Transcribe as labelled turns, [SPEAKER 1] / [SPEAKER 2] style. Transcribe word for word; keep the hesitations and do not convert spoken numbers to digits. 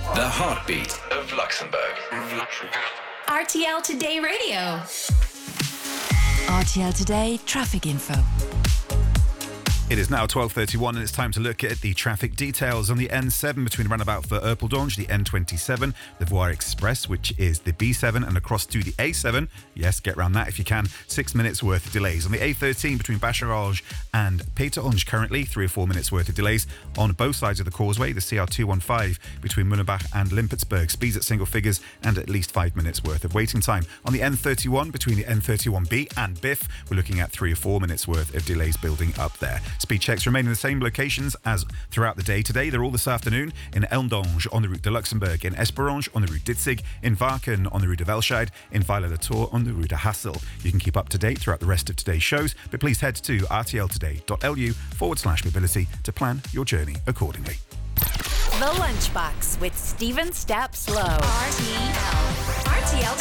[SPEAKER 1] The heartbeat of Luxembourg.
[SPEAKER 2] R T L Today Radio.
[SPEAKER 3] R T L Today traffic info.
[SPEAKER 4] It is now twelve thirty-one and it's time to look at the traffic details on the N seven between the roundabout for Erpeldonge, the N twenty-seven, the Voir Express, which is the B seven, and across to the A seven. Yes, get around that if you can. Six minutes worth of delays. On the A thirteen between Bacherange and Peteronge, currently three or four minutes worth of delays on both sides of the causeway. The C R two fifteen between Munnebach and Limpertsburg, speeds at single figures and at least five minutes worth of waiting time. On the N thirty-one between the N thirty-one B and Biff, we're looking at three or four minutes worth of delays building up there. Speed checks remain in the same locations as throughout the day today. They're all this afternoon in Elmdonge on the route de Luxembourg, in Esperange on the route Ditzig, in Varken on the route de Velscheid, in Weiler-le-Tour on the route de Hassel. You can keep up to date throughout the rest of today's shows, but please head to rtltoday.lu forward slash mobility to plan your journey accordingly.
[SPEAKER 3] The Lunchbox with Stephen Stapp Slow.
[SPEAKER 2] R T L. R T L